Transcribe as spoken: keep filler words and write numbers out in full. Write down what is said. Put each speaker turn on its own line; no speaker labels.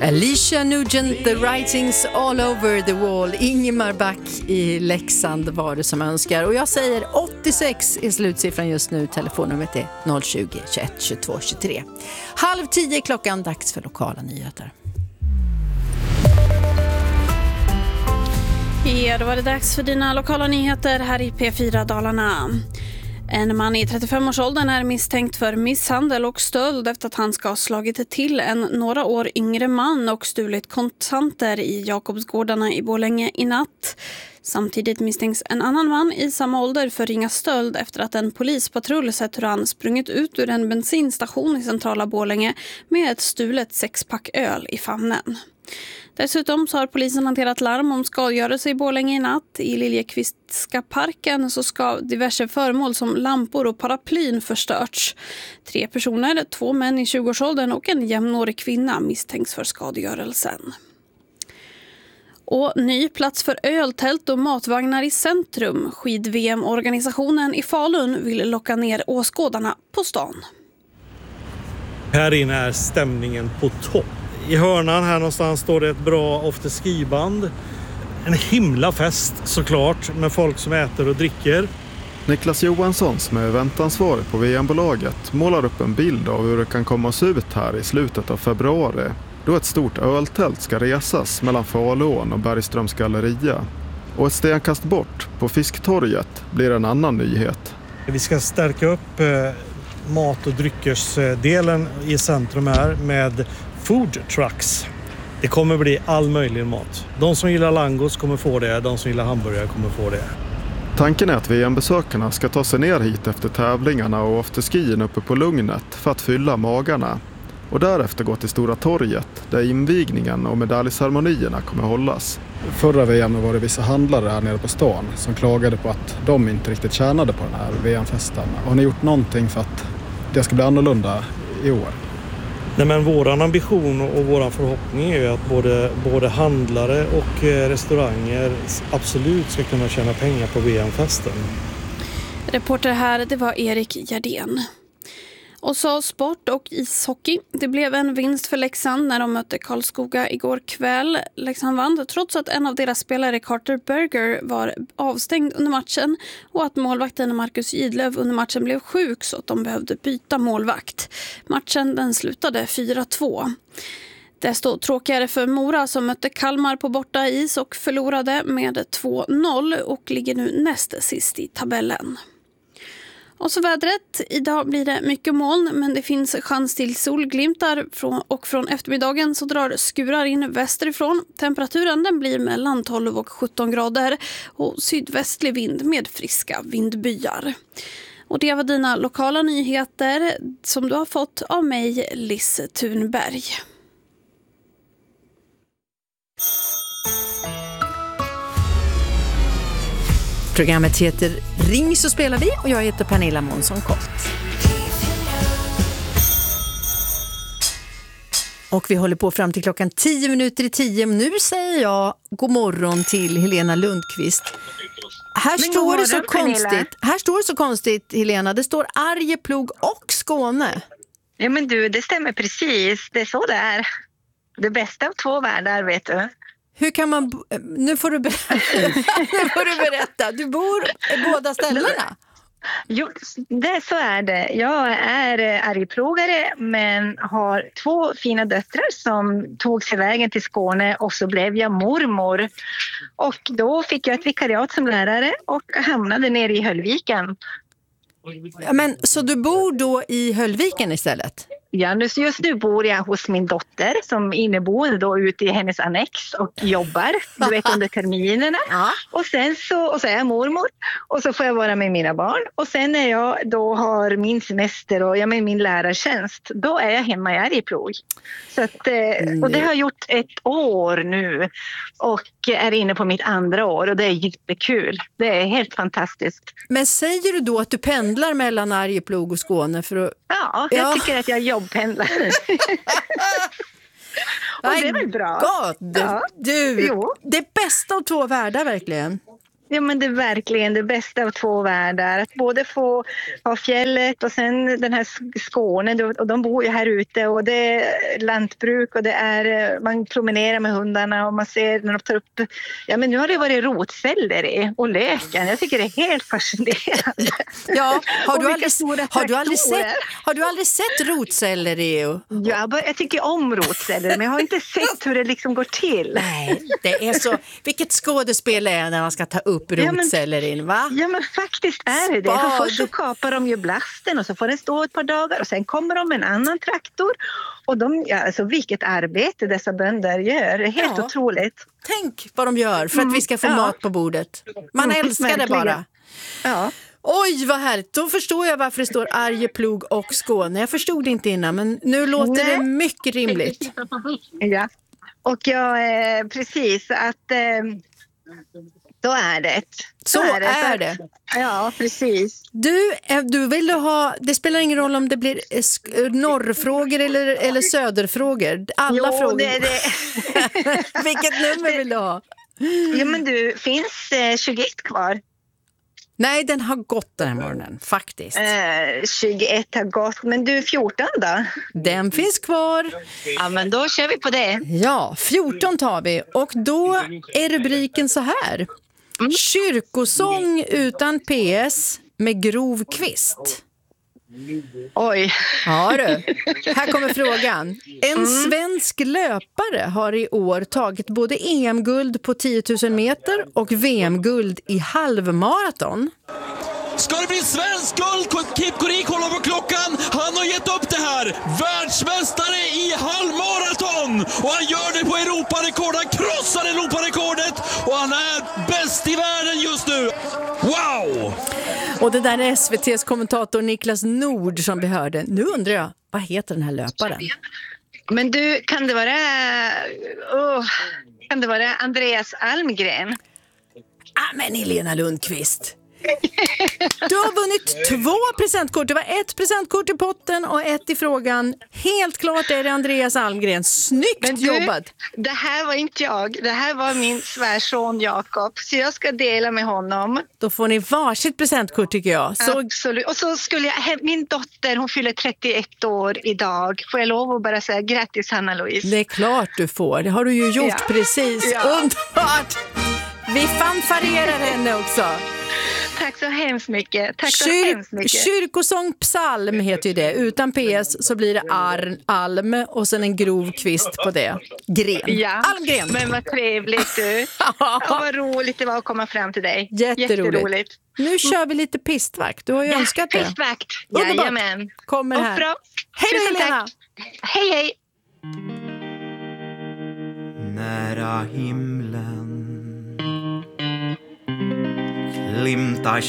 Alicia Nugent, The Writings All Over the Wall. Ingemar Back i Leksand var det som önskar. Och jag säger åttiosex är slutsiffran just nu. Telefonnumret är noll tjugo, tjugoett, tjugotvå, tjugotre. Halv tio klockan, dags för lokala nyheter.
Ja, då var det dags för dina lokala nyheter här i P fyra Dalarna. En man i trettiofem-årsåldern är misstänkt för misshandel och stöld efter att han ska ha slagit till en några år yngre man och stulit kontanter i Jakobsgårdarna i Borlänge i natt. Samtidigt misstänks en annan man i samma ålder för ringa stöld efter att en polispatrull sett hur han sprungit ut ur en bensinstation i centrala Borlänge med ett stulet sexpack öl i famnen. Dessutom så har polisen hanterat larm om skadegörelse i Borlänge i natt. I Liljekvistska parken så ska diverse föremål som lampor och paraplyn förstörts. Tre personer, två män i tjugoårsåldern och en jämnårig kvinna misstänks för skadegörelsen. Och ny plats för öltält och matvagnar i centrum. Skid-V M-organisationen i Falun vill locka ner åskådarna på stan.
Här inne är stämningen på topp. I hörnan här någonstans står det ett bra afterski-band. En himla fest såklart med folk som äter och dricker.
Niklas Johansson som är eventansvarig på V M-bolaget målar upp en bild av hur det kan komma att se ut här i slutet av februari. Då ett stort öltält ska resas mellan Faluån och Bergströms galleria. Och ett stenkast bort på Fisktorget blir en annan nyhet.
Vi ska stärka upp eh, mat- och dryckersdelen i centrum här med food trucks. Det kommer bli all möjlig mat. De som gillar langos kommer få det, de som gillar hamburgare kommer få det.
Tanken är att V M-besökarna ska ta sig ner hit efter tävlingarna och afterskien uppe på Lugnet för att fylla magarna. Och därefter gå till Stora torget där invigningen och medaljceremonierna kommer hållas.
Förra V M var det vissa handlare här nere på stan som klagade på att de inte riktigt tjänade på den här V M-festen. Har ni gjort någonting för att det ska bli annorlunda i år?
Nej, men våran ambition och våran förhoppning är ju att både, både handlare och restauranger absolut ska kunna tjäna pengar på V M-festen.
Reporter här, det var Erik Gerdén. Och så sport och ishockey. Det blev en vinst för Leksand när de mötte Karlskoga igår kväll. Leksand vann trots att en av deras spelare, Carter Berger, var avstängd under matchen och att målvakten Marcus Gidlöv under matchen blev sjuk så att de behövde byta målvakt. Matchen den slutade fyra två. Desto tråkigare för Mora som mötte Kalmar på borta is och förlorade med två noll och ligger nu näst sist i tabellen. Och så vädret. Idag blir det mycket moln men det finns chans till solglimtar och från eftermiddagen så drar skurar in västerifrån. Temperaturen den blir mellan tolv och sjutton grader och sydvästlig vind med friska vindbyar. Och det var dina lokala nyheter som du har fått av mig, Liss Thunberg.
Programmet heter Ring så spelar vi och jag heter Pernilla Månsson-Kolt. Och vi håller på fram till klockan tio minuter i tio. Nu säger jag god morgon till Helena Lundqvist. Här står det så konstigt. Här står det så konstigt, Helena. Det står Arjeplog och Skåne.
Ja men du, det stämmer precis. Det är så det är. Det bästa av två världar, vet du.
Hur kan man... Nu får du berätta. nu får du berätta. Du bor i båda ställena.
Jo, det så är det. Jag är arjeplogare men har två fina döttrar som tog sig vägen till Skåne och så blev jag mormor. Och då fick jag ett vikariat som lärare och hamnade nere i Höllviken.
Men så du bor då i Höllviken istället?
Ja, just nu bor jag hos min dotter som inneboende då ute i hennes annex och jobbar, du vet, under terminerna. Ja. Och sen så, och så är jag mormor och så får jag vara med mina barn. Och sen när jag då har min semester och jag med min lärartjänst, då är jag hemma i Arjeplog. Så att, och det har jag gjort ett år nu och är inne på mitt andra år och det är jättekul. Det är helt fantastiskt.
Men säger du då att du pendlar mellan Arjeplog och Skåne för att...
Ja, jag ja. tycker att jag jobbpendlar. Och det är väl bra.
God. Ja. Du, jo. Det bästa av två världar verkligen.
Ja, men det är verkligen det bästa av två världar. Att både få ha fjället och sen den här Skåne. Och de bor ju här ute och det är lantbruk och det är, man promenerar med hundarna och man ser när de tar upp... Ja, men nu har det varit rotselleri och löken. Jag tycker det är helt fascinerande.
Ja, har du, aldrig, har, du aldrig
traktorer.
sett, har du aldrig sett rotselleri?
Ja, jag tycker om rotselleri, men jag har inte sett hur det liksom går till.
Nej, det är så... Vilket skådespel är när man ska ta upp rotsellerin, va?
Ja, men faktiskt är det det. För först så kapar de ju blasten och så får den stå ett par dagar och sen kommer de med en annan traktor. Och de, ja, alltså vilket arbete dessa bönder gör. Det är helt
Ja.
otroligt.
Tänk vad de gör för att vi ska få
Ja.
mat på bordet. Man
Mm,
älskar det
verkligen.
bara.
Ja.
Oj, vad härligt. Då förstår jag varför det står Arjeplog och Skåne. Jag förstod det inte innan, men nu låter
Nej.
det mycket rimligt.
Ja. Och jag, eh, precis, att eh, då är det.
Så är
Så
det.
att- Ja, precis.
Du, eh, du vill du ha, det spelar ingen roll om det blir eh, sk- norrfrågor eller, eller söderfrågor. Alla
Jo,
frågor.
det är det.
Vilket nummer vill du ha?
Ja, men du, finns eh, tjugoett kvar?
Nej, den har gått den här morgonen, faktiskt.
Eh, tjugoett har gått, men du, fjorton då?
Den finns kvar.
Ja, men då kör vi på det.
Ja, fjorton tar vi. Och då är rubriken så här. Kyrkosång utan P S med grov kvist.
Oj.
Ja du, här kommer frågan. En svensk löpare har i år tagit både E M-guld på tio tusen meter och V M-guld i halvmaraton.
Ska det bli svensk guld? Kip Korik håller på klockan. Han har gett upp det här. Världsmästare i halvmaraton. Och han gör det på Europarekord. Han krossar Europarekordet. Och han är bäst i världen just nu. Wow!
Och det där är S V T:s kommentator Niklas Nord som vi hörde. Nu undrar jag, vad heter den här löparen?
Men du, kan det vara, oh, kan det vara Andreas Almgren?
Ah, men Helena Lundqvist. Du har vunnit två presentkort. Det var ett presentkort i potten och ett i frågan. Helt klart är det Andreas Almgren. Snyggt
Men du,
jobbat.
Det här var inte jag. Det här var min svärson Jakob. Så jag ska dela med honom.
Då får ni varsitt presentkort tycker jag. Så
Absolut. Och så skulle jag, min dotter, hon fyller trettioett år idag. Får jag lov att bara säga grattis Hanna-Louise?
det är klart du får. Det har du ju gjort
Ja.
precis.
Ja.
Underbart. Vi fanfarerar henne också.
Tack så hemskt mycket. Tack så
Kyr-
hemskt mycket.
Kyrkosång psalm heter ju det. Utan P S så blir det arn, alm och sen en grov kvist på det. Gren.
Ja,
Almgren.
men vad trevligt du. Ja, vad roligt det var att komma fram till dig.
Jätteroligt.
Jätteroligt.
Nu kör vi lite pistvakt. Du har ju
Ja,
önskat det.
pistvakt.
Underbart.
Jajamän.
Kommer
Och
här.
bra.
Hej då,
Tusen
Helena.
tack. Hej, hej.
Nära himlen glimtar